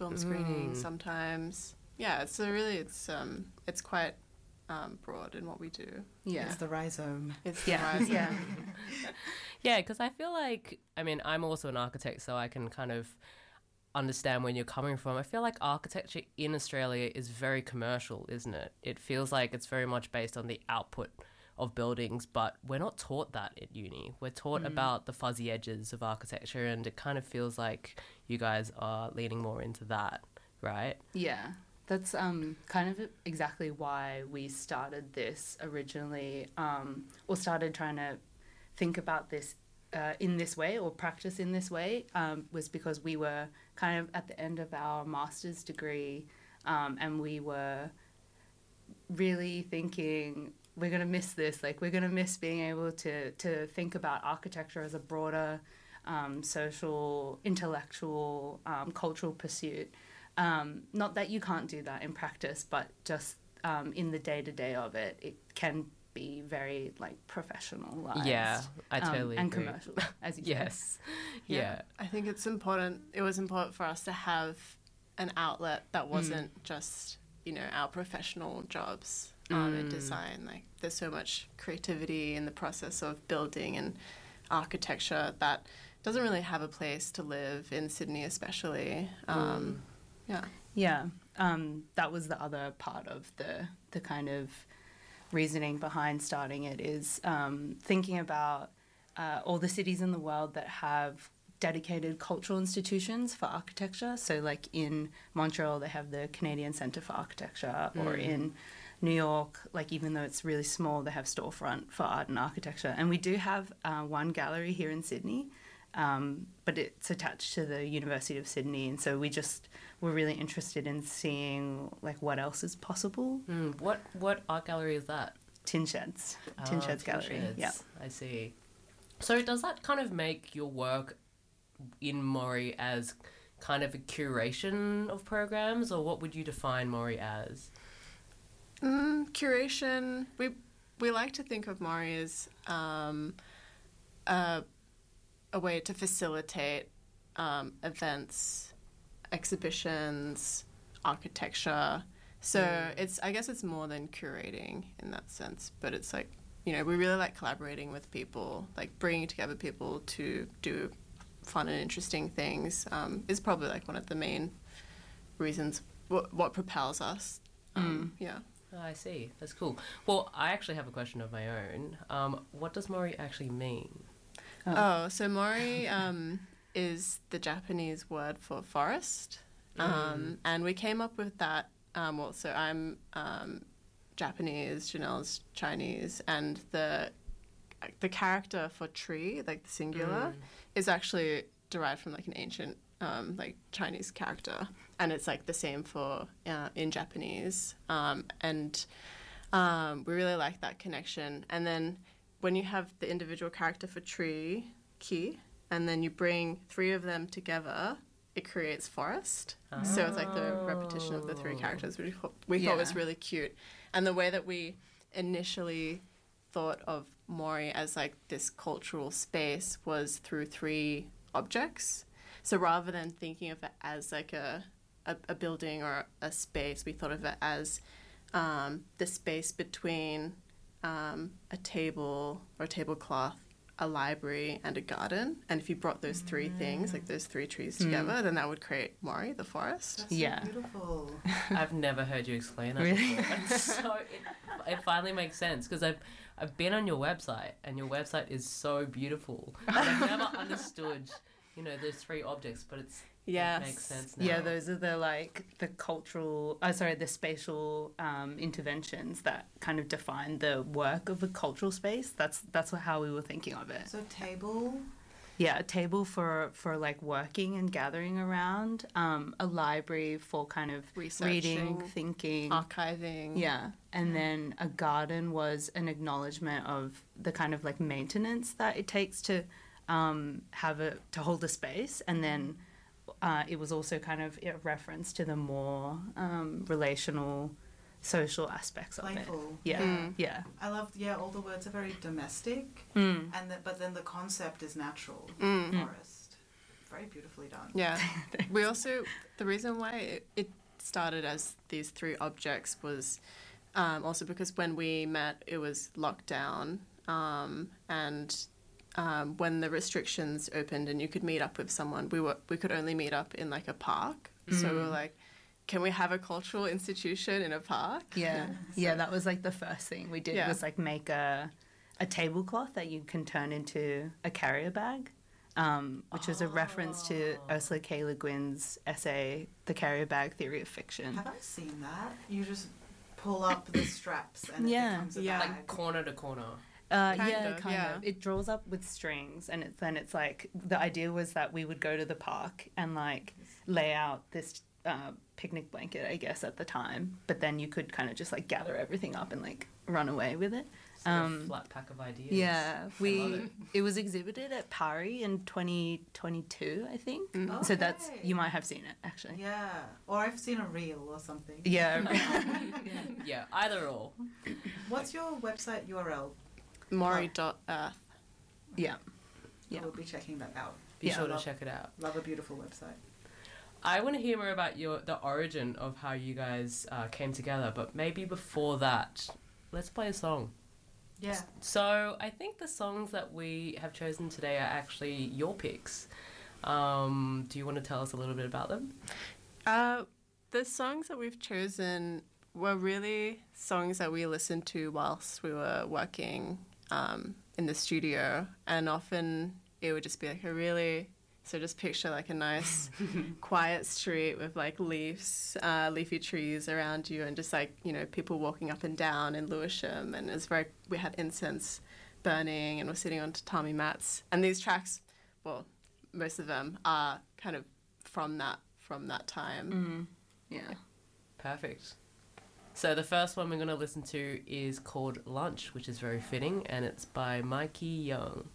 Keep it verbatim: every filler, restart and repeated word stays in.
film screenings sometimes. Yeah, so really it's um, it's quite um, broad in what we do. Yeah. It's the rhizome. It's the Yeah. rhizome. Yeah. Yeah, because I feel like, I mean, I'm also an architect, so I can kind of understand where you're coming from. I feel like architecture in Australia is very commercial, isn't it? It feels like it's very much based on the output of buildings, but we're not taught that at uni. We're taught mm. about the fuzzy edges of architecture, and it kind of feels like you guys are leaning more into that, right? Yeah. That's um, kind of exactly why we started this originally, um, or started trying to think about this uh, in this way or practice in this way, um, was because we were kind of at the end of our master's degree, um, and we were really thinking, we're going to miss this. Like, we're going to miss being able to, to think about architecture as a broader um, social, intellectual, um, cultural pursuit. Um, not that you can't do that in practice, but just um, in the day-to-day of it, it can be very, like, professionalized. Yeah, I totally um, and agree. commercial, as you Yes. said. Yeah. yeah. I think it's important. It was important for us to have an outlet that wasn't mm. just, you know, our professional jobs um, mm. in design. Like, there's so much creativity in the process of building and architecture that doesn't really have a place to live in Sydney, especially. Um, mm. Yeah. Yeah. Um, that was the other part of the the kind of reasoning behind starting it, is um, thinking about uh, all the cities in the world that have dedicated cultural institutions for architecture. So, like, in Montreal, they have the Canadian Centre for Architecture, mm. or in New York, like, even though it's really small, they have Storefront for art and architecture. And we do have uh, one gallery here in Sydney, um, but it's attached to the University of Sydney, and so we just were really interested in seeing, like, what else is possible. Mm, what what art gallery is that? Tin Sheds. Oh, Tin Sheds Tin Gallery. Sheds. Yeah. I see. So does that kind of make your work in Maury as kind of a curation of programs, or what would you define Maury as? Mm, curation. We we like to think of Maury as um, a a way to facilitate um, events, exhibitions, architecture. So mm. it's, I guess it's more than curating in that sense, but it's like, you know, we really like collaborating with people, like bringing together people to do fun and interesting things um, is probably like one of the main reasons, what, what propels us. Um, mm. Yeah. Oh, I see. That's cool. Well, I actually have a question of my own. Um, what does Maury actually mean? Oh, oh so Mori um, is the Japanese word for forest. Um, mm. And we came up with that. Um, well, so I'm um, Japanese, Janelle's Chinese, and the the character for tree, like the singular, mm. is actually derived from like an ancient um, like Chinese character, and it's like the same for uh, in Japanese. Um, and um, we really like that connection. And then when you have the individual character for tree, ki, and then you bring three of them together, it creates forest. Oh. So it's like the repetition of the three characters, which we yeah. thought was really cute. And the way that we initially thought of Maury as like this cultural space was through three objects. So rather than thinking of it as like a, a, a building or a space, we thought of it as um, the space between Um, a table or a tablecloth, a library, and a garden. And if you brought those three mm. things, like those three trees together, mm. then that would create Maury, the forest. That's yeah. so beautiful. I've never heard you explain that really? before. So it, it finally makes sense, because I've, I've been on your website, and your website is so beautiful. And I've never understood, you know, those three objects, but it's Yes. it makes sense now. Yeah, those are the, like, the cultural, oh, sorry, the spatial um, interventions that kind of define the work of a cultural space. That's that's how we were thinking of it. So table? Yeah, a table for, for like, working and gathering around. Um, a library for kind of reading, thinking. Archiving. Yeah. And then a garden was an acknowledgement of the kind of, like, maintenance that it takes to um, have a, to hold a space. And then Uh, it was also kind of a reference to the more um, relational, social aspects of Playful. it. Yeah, Mm. yeah. I love, yeah, all the words are very domestic, Mm. and the, but then the concept is natural. Mm. Forest. very beautifully done. Yeah. We also, the reason why it, it started as these three objects was um, also because when we met, it was lockdown. Um, and um, when the restrictions opened and you could meet up with someone, we were we could only meet up in like a park. Mm. So we were like, can we have a cultural institution in a park? Yeah. So, yeah, that was like the first thing we did yeah. was like make a, a tablecloth that you can turn into a carrier bag. Um, which was a reference to Ursula K. Le Guin's essay, The Carrier Bag Theory of Fiction. Have I seen that? You just pull up the straps and yeah. it becomes a yeah. bag. Like corner to corner. Uh, kind yeah, of, kind yeah. of. It draws up with strings, and it's, then it's like, the idea was that we would go to the park and like lay out this uh, picnic blanket, I guess, at the time, but then you could kind of just like gather everything up and like run away with it. It's like Um, a flat pack of ideas. Yeah, we I love it. it was exhibited at Pari in twenty twenty-two, I think. Mm. So that's Okay. you might have seen it actually. Yeah, or I've seen a reel or something. Yeah. Yeah, either or. What's your website U R L? Maury dot earth. Yeah. Yeah. Yeah. We'll be checking that out. Be Yeah. sure to Love- check it out. Love a beautiful website. I want to hear more about your the origin of how you guys uh, came together, but maybe before that, let's play a song. Yeah. So I think the songs that we have chosen today are actually your picks. Um, do you want to tell us a little bit about them? Uh, the songs that we've chosen were really songs that we listened to whilst we were working um, in the studio, and often it would just be like a really so just picture like a nice quiet street with like leaves, uh, leafy trees around you, and just like, you know, people walking up and down in Lewisham, and it's very we had incense burning and we're sitting on tatami mats, and these tracks, well, most of them are kind of from that from that time. Mm. Yeah. Perfect. So the first one we're going to listen to is called Lunch, which is very fitting, and it's by Mikey Young.